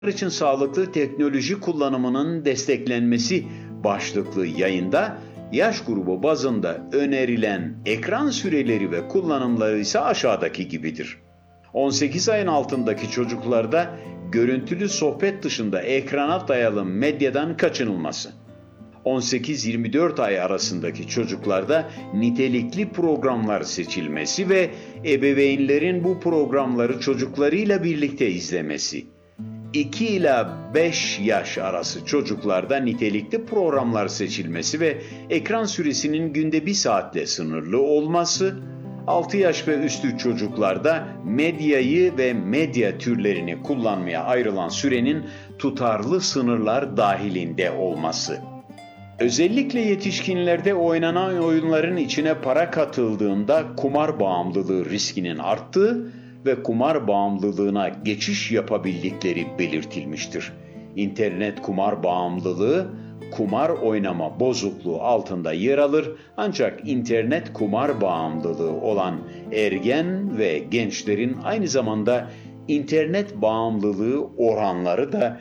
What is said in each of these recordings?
için sağlıklı teknoloji kullanımının desteklenmesi başlıklı yayında yaş grubu bazında önerilen ekran süreleri ve kullanımları ise aşağıdaki gibidir. 18 ayın altındaki çocuklarda görüntülü sohbet dışında ekrana dayalı medyadan kaçınılması. 18-24 ay arasındaki çocuklarda nitelikli programlar seçilmesi ve ebeveynlerin bu programları çocuklarıyla birlikte izlemesi. 2 ila 5 yaş arası çocuklarda nitelikli programlar seçilmesi ve ekran süresinin günde 1 saatle sınırlı olması, 6 yaş ve üstü çocuklarda medyayı ve medya türlerini kullanmaya ayrılan sürenin tutarlı sınırlar dahilinde olması. Özellikle yetişkinlerde oynanan oyunların içine para katıldığında kumar bağımlılığı riskinin arttığı ve kumar bağımlılığına geçiş yapabildikleri belirtilmiştir. İnternet kumar bağımlılığı, kumar oynama bozukluğu altında yer alır ancak internet kumar bağımlılığı olan ergen ve gençlerin aynı zamanda internet bağımlılığı oranları da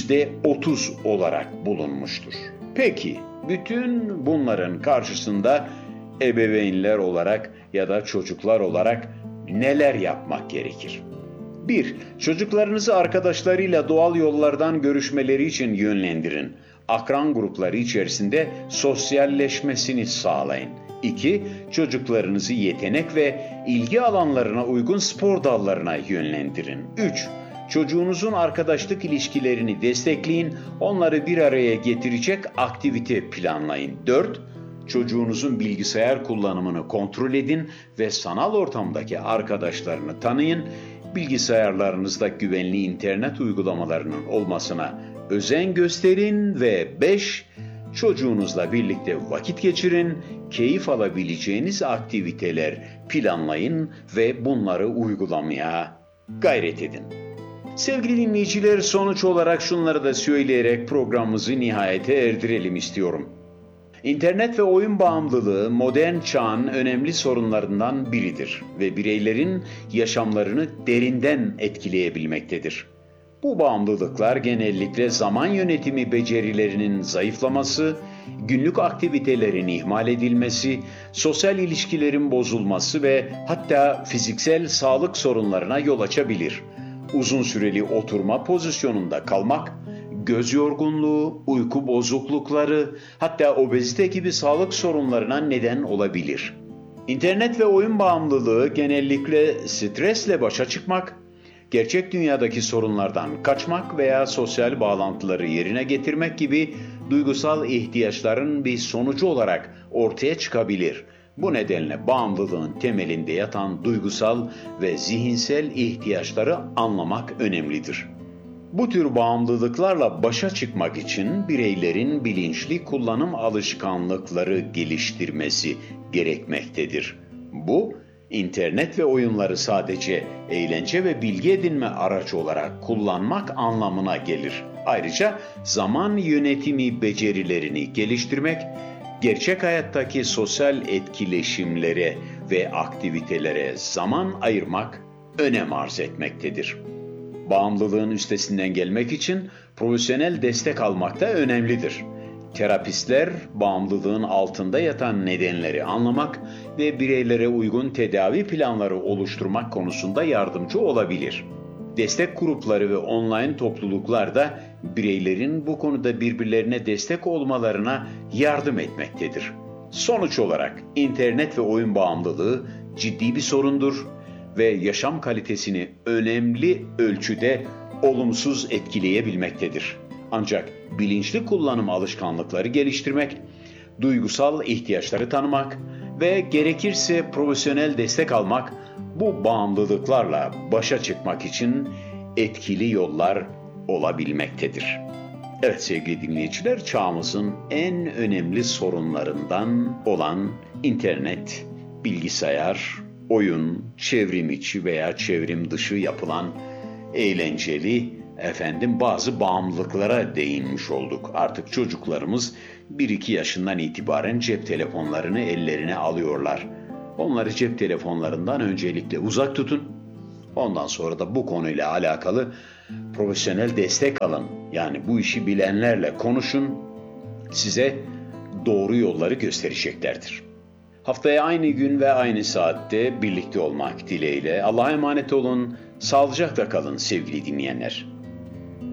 %30 olarak bulunmuştur. Peki, bütün bunların karşısında ebeveynler olarak ya da çocuklar olarak neler yapmak gerekir? 1. Çocuklarınızı arkadaşlarıyla doğal yollardan görüşmeleri için yönlendirin. Akran grupları içerisinde sosyalleşmesini sağlayın. 2. Çocuklarınızı yetenek ve ilgi alanlarına uygun spor dallarına yönlendirin. 3. Çocuğunuzun arkadaşlık ilişkilerini destekleyin, onları bir araya getirecek aktivite planlayın. 4. Çocuğunuzun bilgisayar kullanımını kontrol edin ve sanal ortamdaki arkadaşlarını tanıyın. Bilgisayarlarınızda güvenli internet uygulamalarının olmasına özen gösterin ve 5. Çocuğunuzla birlikte vakit geçirin, keyif alabileceğiniz aktiviteler planlayın ve bunları uygulamaya gayret edin. Sevgili dinleyiciler, sonuç olarak şunları da söyleyerek programımızı nihayete erdirelim istiyorum. İnternet ve oyun bağımlılığı modern çağın önemli sorunlarından biridir ve bireylerin yaşamlarını derinden etkileyebilmektedir. Bu bağımlılıklar genellikle zaman yönetimi becerilerinin zayıflaması, günlük aktivitelerin ihmal edilmesi, sosyal ilişkilerin bozulması ve hatta fiziksel sağlık sorunlarına yol açabilir. Uzun süreli oturma pozisyonunda kalmak, göz yorgunluğu, uyku bozuklukları, hatta obezite gibi sağlık sorunlarına neden olabilir. İnternet ve oyun bağımlılığı genellikle stresle başa çıkmak, gerçek dünyadaki sorunlardan kaçmak veya sosyal bağlantıları yerine getirmek gibi duygusal ihtiyaçların bir sonucu olarak ortaya çıkabilir. Bu nedenle bağımlılığın temelinde yatan duygusal ve zihinsel ihtiyaçları anlamak önemlidir. Bu tür bağımlılıklarla başa çıkmak için bireylerin bilinçli kullanım alışkanlıkları geliştirmesi gerekmektedir. Bu, internet ve oyunları sadece eğlence ve bilgi edinme aracı olarak kullanmak anlamına gelir. Ayrıca zaman yönetimi becerilerini geliştirmek, gerçek hayattaki sosyal etkileşimlere ve aktivitelere zaman ayırmak önem arz etmektedir. Bağımlılığın üstesinden gelmek için profesyonel destek almak da önemlidir. Terapistler bağımlılığın altında yatan nedenleri anlamak ve bireylere uygun tedavi planları oluşturmak konusunda yardımcı olabilir. Destek grupları ve online topluluklar da bireylerin bu konuda birbirlerine destek olmalarına yardım etmektedir. Sonuç olarak internet ve oyun bağımlılığı ciddi bir sorundur ve yaşam kalitesini önemli ölçüde olumsuz etkileyebilmektedir. Ancak bilinçli kullanım alışkanlıkları geliştirmek, duygusal ihtiyaçları tanımak ve gerekirse profesyonel destek almak bu bağımlılıklarla başa çıkmak için etkili yollar olabilmektedir. Evet sevgili dinleyiciler, çağımızın en önemli sorunlarından olan internet, bilgisayar, oyun, çevrim içi veya çevrim dışı yapılan eğlenceli bazı bağımlılıklara değinmiş olduk. Artık çocuklarımız 1-2 yaşından itibaren cep telefonlarını ellerine alıyorlar. Onları cep telefonlarından öncelikle uzak tutun. Ondan sonra da bu konuyla alakalı Profesyonel destek alın. Yani bu işi bilenlerle konuşun. Size doğru yolları göstereceklerdir. Haftaya aynı gün ve aynı saatte birlikte olmak dileğiyle. Allah'a emanet olun. Sağlıcakla kalın sevgili dinleyenler.